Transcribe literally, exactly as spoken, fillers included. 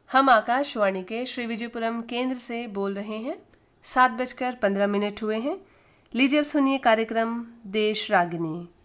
हम आकाशवाणी के श्री विजयपुरम केंद्र से बोल रहे हैं। सात बजकर पंद्रह मिनट हुए हैं। लीजिए अब सुनिए कार्यक्रम देश रागिनी।